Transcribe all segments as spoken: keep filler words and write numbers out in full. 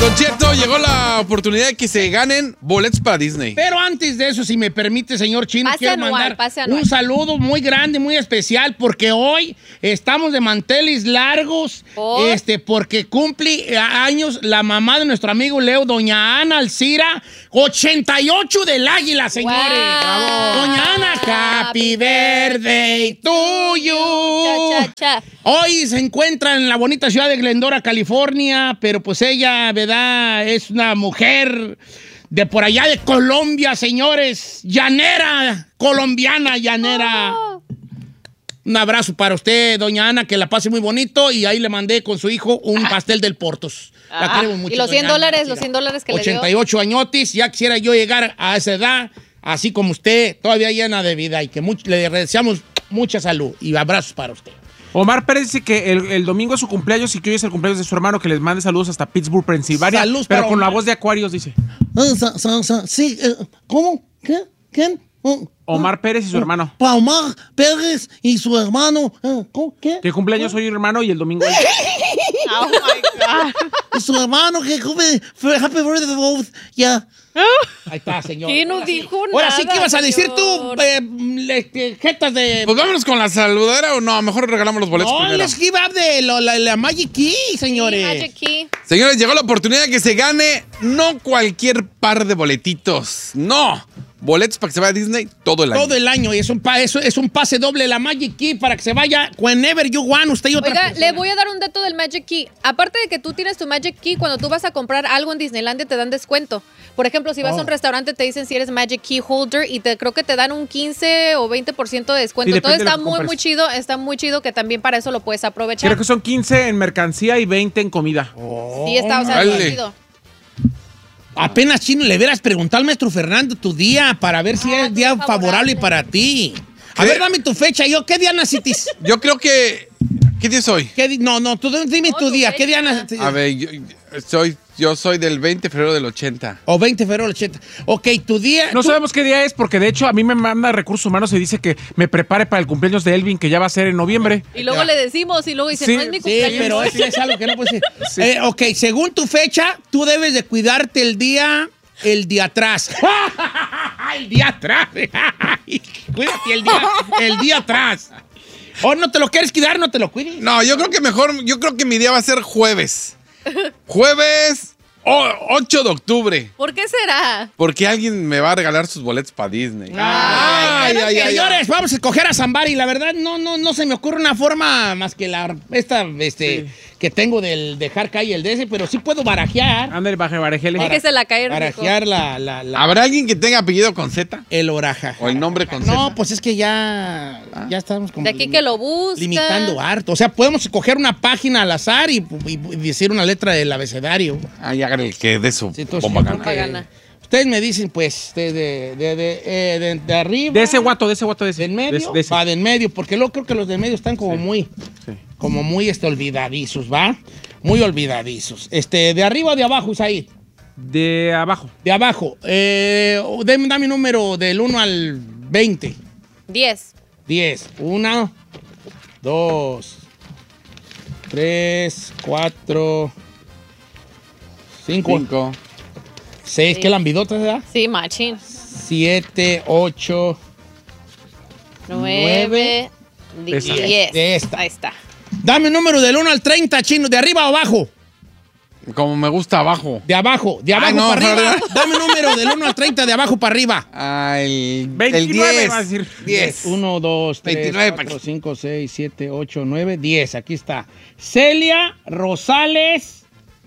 Don Cheto, llegó la oportunidad de que se ganen boletos para Disney. Pero antes de eso, si me permite, señor Chino, Pase quiero anual, mandar pase anual. un saludo muy grande, muy especial, porque hoy estamos de manteles largos, ¿Por? este, porque cumple años la mamá de nuestro amigo Leo, doña Ana Alcira, ochenta y ocho del Águila, señores. Wow. Bravo. Doña Ana, happy birthday to you. Cha, cha, cha. Hoy se encuentra en la bonita ciudad de Glendora, California, pero pues ella, ¿verdad? Es una mujer de por allá de Colombia, señores. Llanera, colombiana, llanera. Oh. Un abrazo para usted, doña Ana, que la pase muy bonito. Y ahí le mandé con su hijo un pastel del Portos. La Ah, queremos mucho, y los cien doña Ana. dólares, los cien dólares que le dio. ochenta y ocho añotis, ya quisiera yo llegar a esa edad, así como usted, todavía llena de vida. Y que much- le deseamos mucha salud y abrazos para usted. Omar Pérez dice que el, el domingo es su cumpleaños y que hoy es el cumpleaños de su hermano, que les mande saludos hasta Pittsburgh, Pensilvania. Saludos pero para con la Omar. voz de Acuarios, dice. Ah, sa- sa- sa- sí, eh, ¿cómo? ¿Qué? ¿Quién? Oh, Omar Pérez y su hermano. pa Omar Pérez y su hermano. eh, ¿Cómo? ¿Qué? Que cumpleaños hoy el hermano y el domingo él. Oh my God. Y su hermano que cumple fue Happy Birthday both. Ya. Ahí está, señor. ¿Quién no Ahora sí. dijo Ahora nada, sí, ¿qué ibas a decir tú? señor? Eh, le- que- jetas de... Pues vámonos con la saludadera o no, mejor regalamos los boletos No, primero. les give up de lo- la, la Magic Key, señores. Magic Key. Señores, llegó la oportunidad de que se gane no cualquier par de boletitos, no. Boletos para que se vaya a Disney todo el año. Todo el año. Y es un, pa- eso es un pase doble la Magic Key para que se vaya whenever you want, usted y otra Oiga, persona. le voy a dar un dato del Magic Key. Aparte de que tú tienes tu Magic Key, cuando tú vas a comprar algo en Disneylandia te dan descuento. Por ejemplo, si vas Oh. a un restaurante te dicen si eres Magic Key holder y te creo que te dan un quince o veinte por ciento de descuento. Sí, Entonces depende de está lo que muy, compres. muy chido. Está muy chido que también para eso lo puedes aprovechar. Creo que son quince en mercancía y veinte en comida. Sí, está, o sea, muy Órale. chido. Apenas, Chino, le hubieras preguntado al maestro Fernando tu día para ver si Ah, es tu día día favorable favorable. para ti. A ¿Qué? ver, dame tu fecha. Yo, ¿qué día naciste? Yo creo que... ¿Qué día soy? ¿Qué di- no, no, tú dime No, tu tu día. fecha. ¿Qué día naciste? A ver, yo, soy, yo soy del veinte de febrero del ochenta. O veinte de febrero del ochenta. Ok, tu día... No tú- sabemos qué día es porque de hecho a mí me manda Recursos Humanos y dice que me prepare para el cumpleaños de Elvin, que ya va a ser en noviembre. Y luego le decimos y luego dice, Sí, no es mi Sí, cumpleaños. pero eso es algo que no puedes decir. Sí. Eh, ok, según tu fecha, tú debes de cuidarte el día, el día atrás. el día atrás. Cuídate el día, el día atrás. O no te lo quieres cuidar, no te lo cuides. No, yo creo que mejor, yo creo que mi día va a ser jueves. Jueves o- ocho de octubre. ¿Por qué será? Porque alguien me va a regalar sus boletos para Disney. Ay, ay, ay, señores, vamos a escoger a Zambari. La verdad, no, no, no se me ocurre una forma más que la esta, este, que tengo del dejar caer el de ese, pero sí puedo barajear. Ándale, baje, barejele. Es que se la cae rico. Barajear la, la, la- ¿Habrá alguien que tenga apellido con Z? el oraja. ¿O el nombre con No, Z? pues es que ya, ya estamos como De aquí que lo busca. limitando harto. O sea, podemos escoger una página al azar y, y- y decir una letra del abecedario. Ay, hágale el que de su Sí, entonces, bomba yo creo gana. que- Gana. Ustedes me dicen, pues, de, de, de, de, eh, de- de arriba. De ese guato, de ese guato, de ese. ¿De en medio? De, de ese. Va, de en medio, porque luego creo que los de en medio están como muy, Sí. como muy este, olvidadizos, ¿va? Muy olvidadizos. Este, ¿de arriba o de abajo, Isaí? De abajo. De abajo. Eh, dame, dame un número del uno al veinte. diez. diez. uno, dos, tres, cuatro, cinco, Cinco. seis. Sí. ¿Qué lambidotas, verdad? Sí, machín. siete, ocho, nueve. Esa. diez. De esta. Ahí está. Dame un número del uno al treinta, Chino. ¿De arriba o abajo? Como me gusta abajo. De abajo, de abajo Ah, no, para arriba. ¿verdad? Dame un número del uno al treinta, de abajo para arriba. Ah, el, veintinueve el va a decir. diez. diez. uno, dos, tres, veintinueve, cuatro, Paquito. cinco, seis, siete, ocho, nueve, diez. Aquí está. Celia Rosales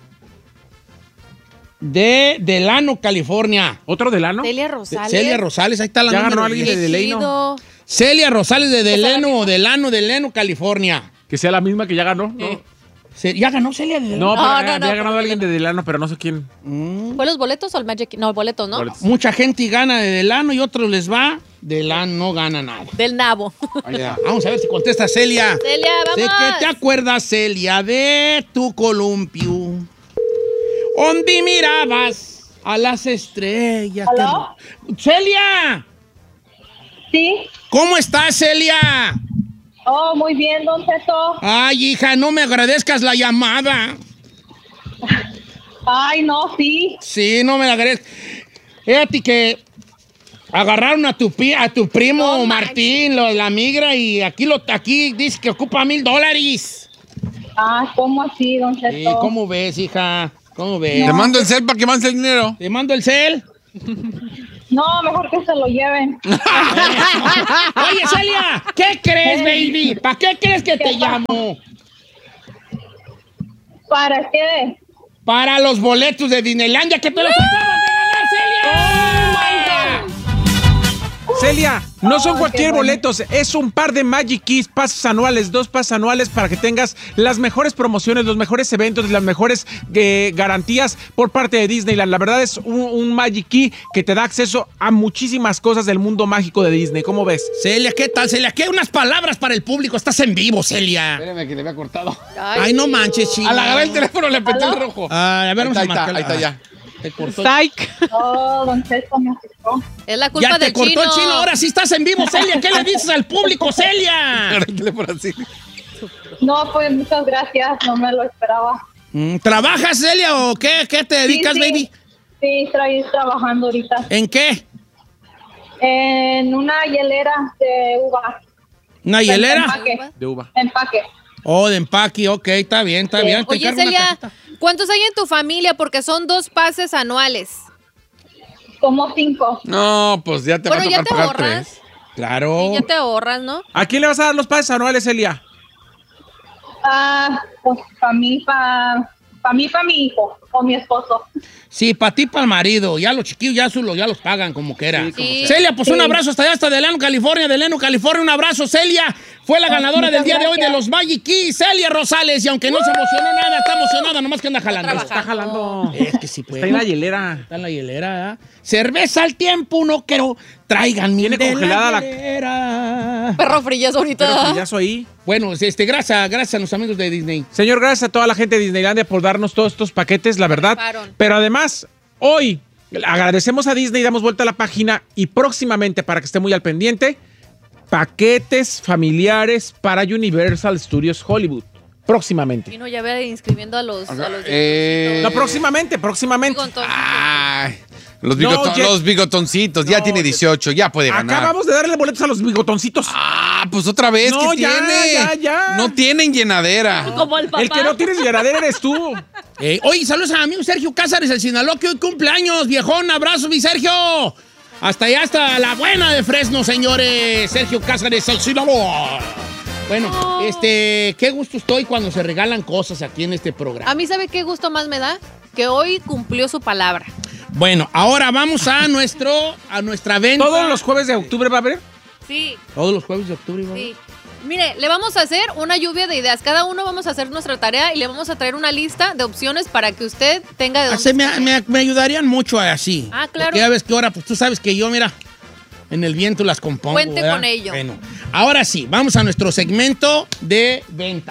de Delano, California. ¿Otro Delano? Celia Rosales. Celia Rosales, ahí está la Ya número ganó alguien diez. de Delano. Chido. Celia Rosales de sea la Delano, misma. Delano, Delano, California. Que sea la misma que ya ganó. No, Se- ¿Ya ganó Celia de Delano? no, pero No, había no, no, ganado pero alguien de Delano, pero no sé quién. ¿Fue los boletos o el Magic? No, boletos, ¿no? Boletos. Mucha gente gana de Delano y otros les va. Delano no gana nada. Del nabo. Allá. Vamos a ver si contesta Celia. Celia, Sé vamos. que te acuerdas, Celia, de tu columpio. ¿Dónde mirabas a las estrellas? ¿Aló? ¡Celia! Sí. ¿Cómo estás, Celia? Oh, muy bien, don Teto. Ay, hija, no me agradezcas la llamada. Ay, no, sí. Sí, no me la agradezco. Fíjate que agarraron a tu, pi- a tu primo No Martín, lo, la migra, y aquí, lo, aquí dice que ocupa mil dólares. Ah, ¿cómo así, don Cheto? Sí, ¿cómo ves, hija? ¿Cómo ves? Te mando el cel para que mandes el dinero. Te mando el cel. No, mejor que se lo lleven. Oye, Celia, ¿qué crees, baby? ¿Para qué crees que te llamo? ¿Para qué? Para los boletos de Disneylandia que te los acabas de ganar, Celia. Celia, no son Oh, cualquier qué bueno. boletos, es un par de Magic Keys, pases anuales, dos pases anuales para que tengas las mejores promociones, los mejores eventos, las mejores eh, garantías por parte de Disneyland. La verdad es un, un Magic Key que te da acceso a muchísimas cosas del mundo mágico de Disney. ¿Cómo ves? Celia, ¿qué tal, Celia? ¿Qué unas palabras para el público? Estás en vivo, Celia. Espérame que le había cortado. Ay, no manches, chico. Al agarrar el teléfono le apreté el rojo. Ah, a ver, Ahí vamos está, a ahí está, marcar. ahí está ya. Te cortó. Oh, don Cheto me asustó. Es la culpa Ya te del cortó chino. el chino, ahora sí estás en vivo, Celia. ¿Qué le dices al público, Celia? Agarré el teléfono así. No, pues muchas gracias, no me lo esperaba. Mm, ¿Trabajas, Celia, o qué? ¿Qué te dedicas, Sí, sí. baby? Sí, estoy trabajando ahorita ¿En qué? en una hielera de uva. ¿Una hielera? Empaque. De uva. Empaque. Oh, de empaque, ok, está bien, está bien. Te Oye, encargo una Celia, cajita. ¿cuántos hay en tu familia? Porque son dos pases anuales. Como cinco. No, pues ya te Bueno, va a ya tocar te pagar ahorras. tres. Claro. Y ya te ahorras, ¿no? ¿A quién le vas a dar los pases anuales, Celia? Ah, pues para mí, para pa mí, para mi hijo o mi esposo. Sí, para ti, para el marido. Ya los chiquillos ya, su- ya los pagan como quiera. Sí, como sea. Celia, pues un Sí. abrazo hasta allá, hasta Delano, California. Delano, California, un abrazo. Celia fue la ganadora muchas del día de hoy de gracias. los Magic Keys. Celia Rosales. Y aunque no se emocionó nada, está emocionada, nomás que anda jalando. trabajando. Está jalando. Es que sí puede. Está en la hielera. Está en la hielera, ¿eh? Cerveza al tiempo, no quiero. Traigan mi Tiene de congelada la- la hielera. Perro frillas ahorita. Pero frillazo ahí. Bueno, este, gracias, gracias a los amigos de Disney. Señor, gracias a toda la gente de Disneylandia por darnos todos estos paquetes, la verdad. Rifaron. Pero además, hoy agradecemos a Disney, damos vuelta a la página y próximamente, para que esté muy al pendiente, paquetes familiares para Universal Studios Hollywood. Próximamente. Y no, ya ve inscribiendo a los... A los Eh, No, próximamente, próximamente. Ay, los, No, bigoton- ya- los bigotoncitos, ya No, tiene ya- dieciocho, ya puede ganar. Acabamos de darle boletos a los bigotoncitos. Ah, pues otra vez, No, ¿qué ya, tiene? ya, ya. No tienen llenadera. Como el papá. El que no tienes llenadera eres tú. Eh, oye, saludos a mi amigo Sergio Cázares, el Sinaloa, que hoy cumpleaños. Viejón, abrazo, mi Sergio. Hasta allá, hasta la buena de Fresno, señores. Sergio Cázares, el Sinaloa. Bueno, este, qué gusto estoy cuando se regalan cosas aquí en este programa. A mí, ¿sabe qué gusto más me da? Que hoy cumplió su palabra. Bueno, ahora vamos a nuestro, a nuestra venta. Todos los jueves de octubre va a haber. Sí, Todos los jueves de octubre, ¿no? sí. Mire, le vamos a hacer una lluvia de ideas. Cada uno vamos a hacer nuestra tarea y le vamos a traer una lista de opciones para que usted tenga de Ah, dónde se me, escoger. me- me ayudarían mucho así. Ah, claro. Porque ya ves que ahora, pues tú sabes que yo, mira, en el viento las compongo. Cuente ¿verdad? con ello. Bueno, ahora sí, vamos a nuestro segmento de ventas.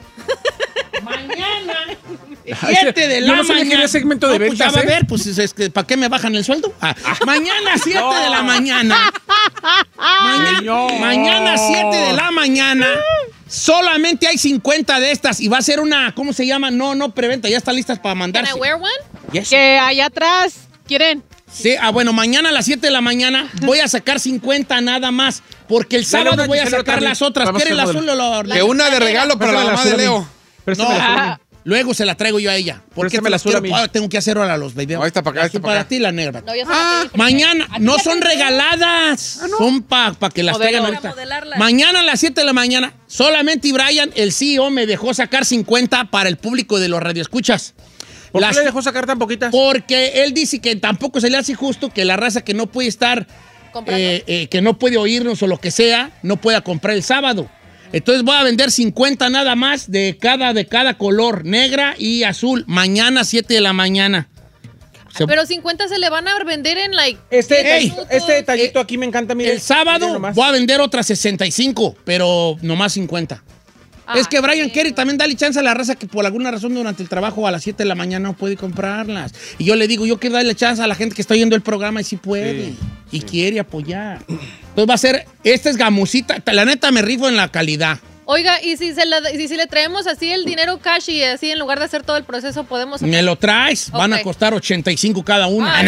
Mañana, siete de la Yo no sabía que mañana. había segmento de No, pues ya ventas, va a ¿eh? ver, pues es que, ¿para qué me bajan el sueldo? Ah, mañana, siete de la mañana. Mañana, Señor. mañana, siete de la mañana. Solamente hay cincuenta de estas y va a ser una, ¿cómo se llama? No, no preventa, ya están listas para Can mandarse. I wear one? Yes. Que allá atrás, ¿quieren? Sí, ah, bueno, mañana a las siete de la mañana voy a sacar cincuenta nada más, porque el sábado una, voy a Gisela, sacar también. las otras. Vamos a ¿Quieren la hacer azul o la, la- Que una de regalo para la Préstamela mamá de azul a mí. Leo. Préstamela azul a mí. No, luego se la traigo yo a ella. Porque Préstame la te- azul a quiero- mí. ah, tengo que hacer ahora los baby. Ahí está para acá, La está azul para para acá. ti y la negra. No, yo se la Ah, pedí porque- mañana, ¿A ti no ya son te envié? regaladas. Son para que las Modelo. traigan Para ahorita. modelarlas. Mañana a las siete de la mañana, solamente Brian, el C E O, me dejó sacar cincuenta para el público de los radioescuchas. ¿Por Las- qué le dejó sacar tan poquitas? Porque él dice que tampoco se le hace justo que la raza que no puede estar, ¿Comprando? eh, eh, que no puede oírnos o lo que sea, no pueda comprar el sábado. Entonces voy a vender cincuenta nada más de cada, de cada color, negra y azul, mañana siete de la mañana. Se- Pero cincuenta se le van a vender en like... Este, siete Ey, minutos. este detallito aquí me encanta, mire. el sábado Mire nomás. voy a vender otras sesenta y cinco, pero nomás cincuenta. Ah, es que Brian sí, quiere güey. también darle chance a la raza que por alguna razón durante el trabajo a las siete de la mañana no puede comprarlas. Y yo le digo, yo quiero darle chance a la gente que está oyendo el programa y sí puede. Sí, y quiere apoyar. Entonces va a ser, esta es gamusita. La neta me rifo en la calidad. Oiga, y si, se la, y si le traemos así el dinero cash y así en lugar de hacer todo el proceso podemos... Me lo traes, van a Ok. costar ochenta y cinco cada uno. Ah,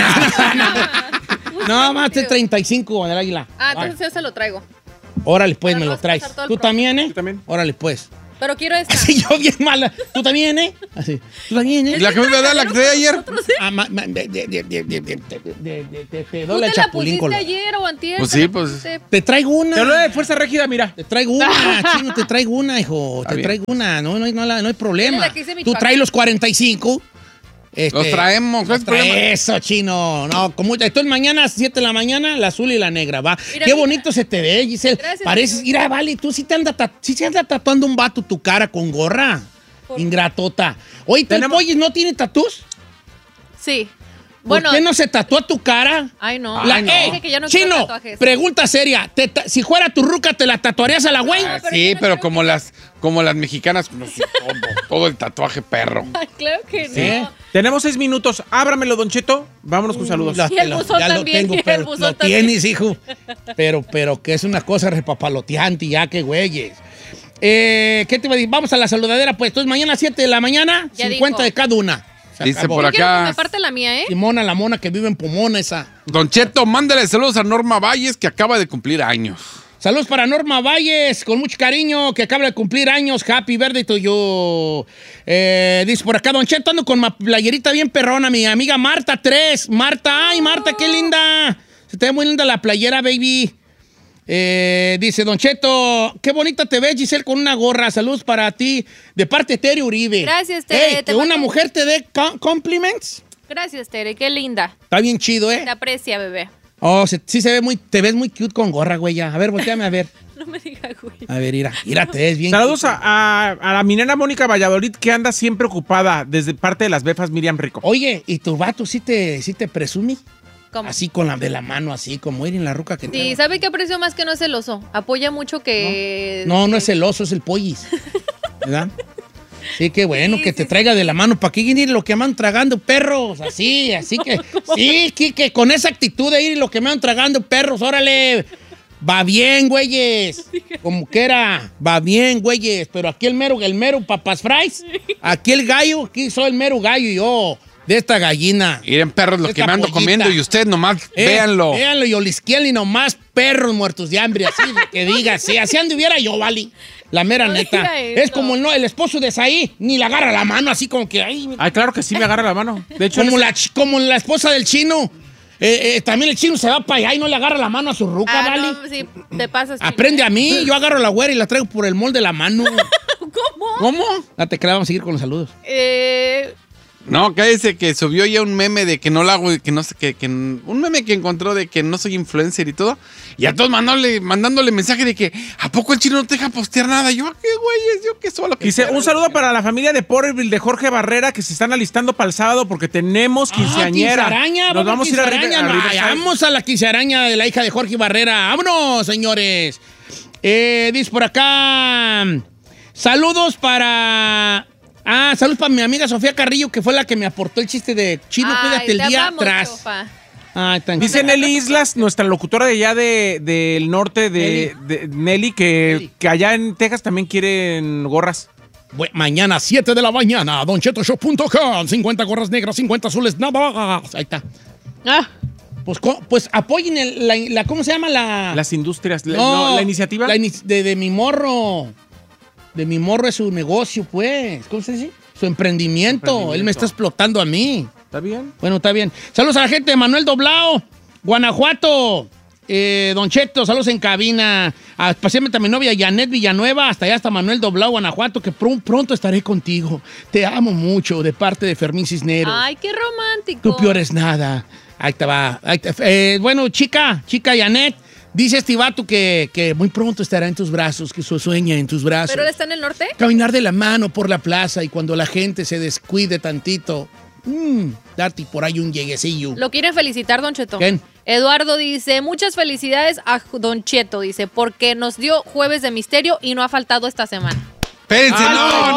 no, no, más de treinta y cinco en el águila. Ah, entonces yo se lo traigo. Órale, pues, Pero me no lo vas a traes. pasar todo el ¿Tú proceso. también, eh? Yo también. Órale, pues. Pero quiero esta. Así yo bien mala. ¿Tú también, eh? Así. ¿Tú también, eh? La que me iba a dar la que traía ayer. Ah, ma- ma- de, de, de, de, de, de, de, de, de, te ¿Tú doy la te la chapulín pusiste colorado. ayer o antier? Pues ¿Te sí, la pues. pusiste? Te traigo una. Te hablo de fuerza rígida, mira. Te traigo una, chino, te traigo una, hijo. Está Te bien. traigo una. No, no, hay- no, la- no hay problema. Dile la que hice mi Tú chuaca. traes los cuarenta y cinco. Este, Los traemos, ¿cuál es el problema? Eso, chino. No, como entonces mañana a las siete de la mañana, la azul y la negra, va. Mira, Qué mira. bonito se te ve, Giselle. Gracias, Pareces, amigo. mira, vale, tú sí te anda, ta- sí se anda tatuando un vato tu cara con gorra. ¿Por? Ingratota. Oye, ¿tú Tenemos- Pollis no tiene tatús? Sí. ¿Por Bueno. qué no se tatúa tu cara? Ay, no. La- Ay, no. ¡Ey! Dije que ya no quiero Chino, tatuajes. pregunta seria. Te ta- si fuera tu ruca, ¿te la tatuarías a la güey? Ah, pero Sí, yo no pero creo como que- las, como las mexicanas, no sé, todo, todo el tatuaje perro. Ay, claro que no. Sí. Tenemos seis minutos. Ábramelo, Don Cheto. Vámonos con saludos. La- Y el la- buzón ya también, lo y tengo, el pero buzón lo también. tienes, hijo. Pero, pero que es una cosa repapaloteante, ya que güeyes. Eh, ¿Qué te iba a decir? Vamos a la saludadera, pues. Entonces, mañana a las siete de la mañana, Ya cincuenta dijo. de cada una. Se Dice acabó. por Yo quiero que acá. me parte la mía, ¿eh? Simona, la mona que vive en Pomona, esa. Don Cheto, mándale saludos a Norma Valles, que acaba de cumplir años. Saludos para Norma Valles, con mucho cariño, que acaba de cumplir años. Happy birthday to you. Eh, dice por acá, Don Cheto, ando con ma playerita bien perrona, mi amiga Marta tres. Marta, ay, Marta, qué linda. Se te ve muy linda la playera, baby. Eh, dice Don Cheto, qué bonita te ves, Giselle, con una gorra. Saludos para ti, de parte de Tere Uribe. Gracias, Tere, Ey, te que una mando- mujer te dé co- compliments. Gracias, Tere. Qué linda. Está bien chido, ¿eh? Te aprecia, bebé. Oh, se- sí se ve muy, te ves muy cute con gorra, güey, ya. A ver, volteame a ver. No me digas, güey. A ver, mira, mira, te ves bien. Saludos a, a- a la minera Mónica Valladolid, que anda siempre ocupada desde parte de las befas Miriam Rico. Oye, ¿y tu vato sí te, sí te presume? ¿Cómo? Así con la de la mano, así como ir en la ruca que Sí, trae. ¿sabe qué aprecio más que no es celoso? Apoya mucho que... No, no es el oso, es el pollis. ¿Verdad? Sí, qué bueno Sí, que sí, te sí. traiga de la mano. ¿Para qué ir lo que me van tragando perros? Así, así que. Sí, que, que con esa actitud de ir lo que me van tragando perros, órale. Va bien, güeyes. Como que era, va bien, güeyes. Pero aquí el mero, el mero papas fries. Aquí el gallo, aquí soy el mero gallo yo. De esta gallina. Miren, perros, lo Esta que me ando pollita. comiendo y usted nomás Eh, véanlo. Véanlo y olisquiel y nomás perros muertos de hambre, así que diga, así, así anduviera yo, vale. La mera No neta. diga Es eso. como el, no, el esposo de Saí, ni le agarra la mano, así como que, ay, Ay, claro que sí me agarra la mano. De hecho, como él la, ch- como la esposa del chino. Eh, eh, también el chino se va para allá y no le agarra la mano a su ruca, Ah, ¿vale? no, sí, te pasas. chino. Aprende a mí, yo agarro la güera y la traigo por el molde de la mano. ¿Cómo? ¿Cómo? No te creas, vamos a seguir con los saludos. Eh, No, cállese que subió ya un meme de que no lo hago y que no sé, que, que un meme que encontró de que no soy influencer y todo. Y a todos mandándole, mandándole mensaje de que ¿a poco el chino no te deja postear nada? Yo, ¿qué güeyes? Yo que solo que Dice, quiero. un saludo para la familia de Porterville de Jorge Barrera, que se están alistando para el sábado porque tenemos quinceañera. Ah, quinceañera, Nos vamos a ir a, River- quinceañera. a No, Riverside. vamos a la quinceañera de la hija de Jorge Barrera. ¡Vámonos, señores! Eh, dice por acá. Saludos para. Ah, saludos para mi amiga Sofía Carrillo, que fue la que me aportó el chiste de Chino, ay, cuídate el te día amamos, atrás. Chofa. Ay, tan- Dice Nelly Islas, nuestra locutora de allá de, del norte de de- Nelly, que, Nelly. que allá en Texas también quieren gorras. Bu- mañana, siete de la mañana, don cheto show punto com. cincuenta gorras negras, cincuenta azules, nada. Ahí está. Ah, Pues, co- pues apoyen el- la, la- ¿cómo se llama la? Las industrias, la, no, la iniciativa. La ini- de, de mi morro. De mi morro es su negocio, pues. ¿Cómo se dice? Su emprendimiento. Emprendimiento. Él me está explotando a mí. ¿Está bien? Bueno, está bien. Saludos a la gente de Manuel Doblao, Guanajuato. Eh, Don Cheto, saludos en cabina. A- especialmente a mi novia Janet Villanueva, hasta allá, hasta Manuel Doblao, Guanajuato, que pr- pronto estaré contigo. Te amo mucho, de parte de Fermín Cisneros. Ay, qué romántico. Tú peor es nada. Ahí te va. Ahí te- eh, bueno, chica, chica Janet, dice este vato que, que muy pronto estará en tus brazos, que su sueña en tus brazos. ¿Pero él está en el norte? Caminar de la mano por la plaza y cuando la gente se descuide tantito, mmm, darte por ahí un lleguecillo. Lo quieren felicitar, Don Cheto. ¿Quién? Eduardo dice, muchas felicidades a Don Cheto, dice, porque nos dio Jueves de Misterio y no ha faltado esta semana. Espérense, Ah, no, no, no.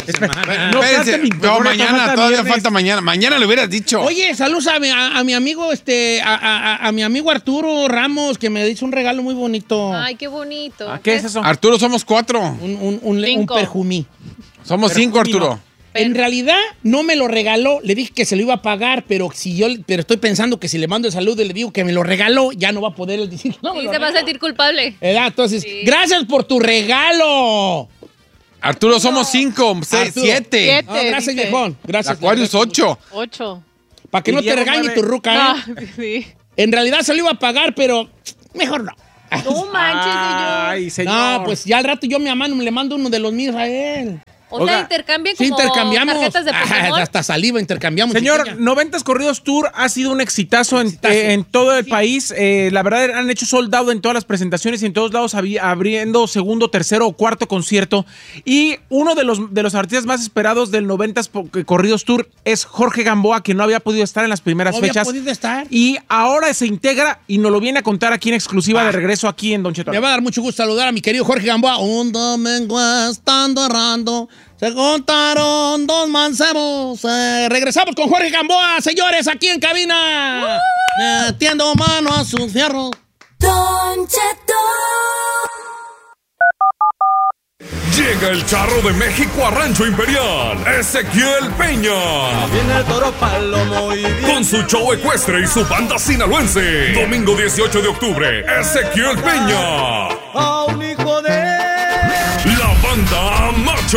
semana. No, Espérense, falta mi- no, todavía mañana, falta todavía viernes. falta mañana. Mañana le hubieras dicho. Oye, saludos a mi, a, a mi amigo, este, a, a- a- a mi amigo Arturo Ramos, que me hizo un regalo muy bonito. Ay, qué bonito. ¿Ah, ¿Qué es eso? Arturo, somos cuatro. Un, un, un, un Cinco. perfumí. Somos cinco, Arturo. En realidad no me lo regaló, le dije que se lo iba a pagar, pero si yo, pero estoy pensando que si le mando el saludo y le digo que me lo regaló, ya no va a poder él decir que no me Sí, lo se va a regaló. sentir culpable. ¿Verdad? Entonces, Sí. gracias por tu regalo. Arturo, somos cinco, seis, Arturo. siete. Siete. Ah, gracias, dice. viejón. Gracias. Aquarius, ocho. Ocho. Para que Y no te Diego, regañe nueve. tu ruca, No, ¿eh? sí. En realidad se lo iba a pagar, pero mejor no. No manches, señor. Ay, señor. No, pues ya al rato yo mi mano le mando uno de los míos a él. O sea, Oiga, intercambien Sí, como intercambiamos. tarjetas de Ah, Pokémon. hasta saliva intercambiamos. Señor, chiquilla. noventas Corridos Tour ha sido un exitazo en, Exitazo. eh, en todo el país. Eh, la verdad, han hecho sold out en todas las presentaciones y en todos lados habi- abriendo segundo, tercero o cuarto concierto. Y uno de los, de los artistas más esperados del noventas po- Corridos Tour es Jorge Gamboa, que no había podido estar en las primeras No había fechas. podido estar. Y ahora se integra y nos lo viene a contar aquí en exclusiva de regreso aquí en Don Cheto. Me va a dar mucho gusto saludar a mi querido Jorge Gamboa. Un domingo estando errando, se contaron dos mancebos. Eh, regresamos con Jorge Gamboa, señores, aquí en cabina. Metiendo mano a sus fierros. Don Cheto. Llega el charro de México a Rancho Imperial, Ezequiel Peña. Viene el toro palomo y Con su show ecuestre y su banda sinaloense. Domingo dieciocho de octubre, Ezequiel Peña. a un hijo de... La banda